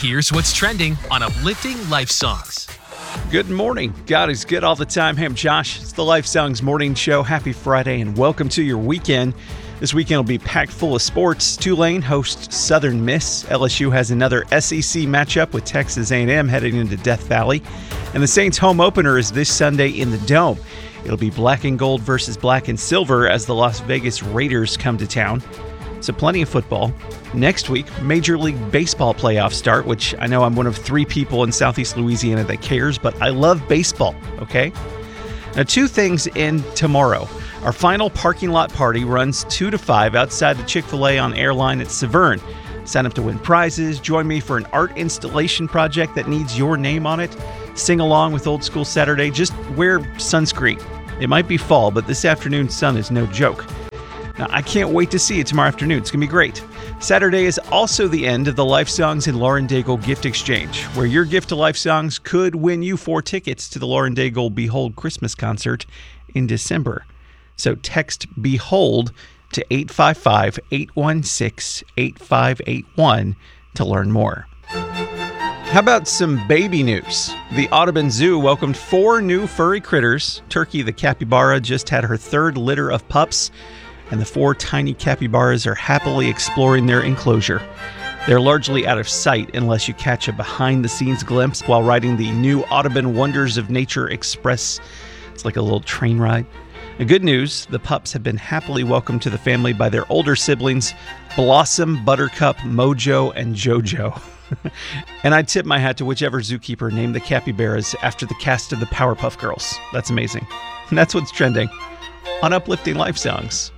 Here's what's trending on Uplifting Life Songs. Good morning. God is good all the time. Hey, I'm Josh. It's the Life Songs Morning Show. Happy Friday and welcome to your weekend. This weekend will be packed full of sports. Tulane hosts Southern Miss. LSU has another SEC matchup with Texas A&M heading into Death Valley. And the Saints home opener is this Sunday in the Dome. It'll be black and gold versus black and silver as the Las Vegas Raiders come to town. So plenty of football. Next week, Major League Baseball playoffs start, which I know I'm one of 3 people in Southeast Louisiana that cares, but I love baseball, okay? Now, 2 things in tomorrow. Our final parking lot party runs 2 to 5 outside the Chick-fil-A on Airline at Severn. Sign up to win prizes, join me for an art installation project that needs your name on it, sing along with Old School Saturday, just wear sunscreen. It might be fall, but this afternoon's sun is no joke. Now, I can't wait to see you tomorrow afternoon. It's going to be great. Saturday is also the end of the Life Songs and Lauren Daigle gift exchange, where your gift to Life Songs could win you 4 tickets to the Lauren Daigle Behold Christmas concert in December. So text Behold to 855-816-8581 to learn more. How about some baby news? The Audubon Zoo welcomed 4 new furry critters. Turkey the capybara just had her 3rd litter of pups, and the 4 tiny capybaras are happily exploring their enclosure. They're largely out of sight unless you catch a behind-the-scenes glimpse while riding the new Audubon Wonders of Nature Express. It's like a little train ride. The good news, the pups have been happily welcomed to the family by their older siblings, Blossom, Buttercup, Mojo, and Jojo. And I tip my hat to whichever zookeeper named the capybaras after the cast of the Powerpuff Girls. That's amazing. And that's what's trending on Uplifting Life Songs.